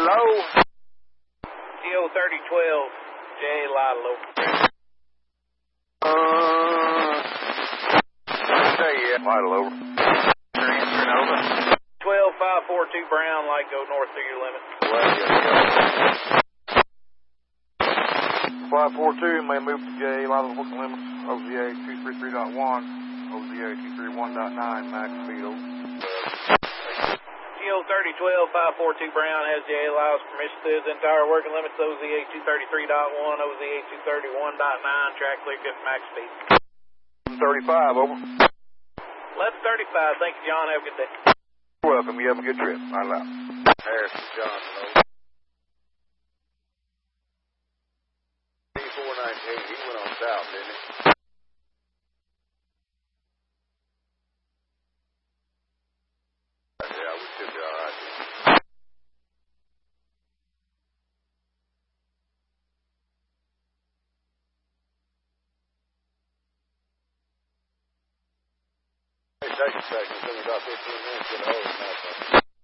Hello? CO 3012, J. Lilo. Say yeah. Lilo. Transferring over. 12542 Brown, light go north through your limit. 542 may move to J. Lilo booking limits. OZA 233.1. OZA 231.9. Max speed over. CO 3012, 542 Brown has J. Lilo's permission through his entire working limits. OZA 233.1, OZA 231.9. Track clear, good max speed. 35 over. 1135, thank you, John. Have a good day. You're welcome. You have a good trip. Right out. Harrison Johnson, over. 8498, he went on south, didn't he? Yeah, we should be all right. Hey, take a second. It's only about 15 minutes to get a hold of that.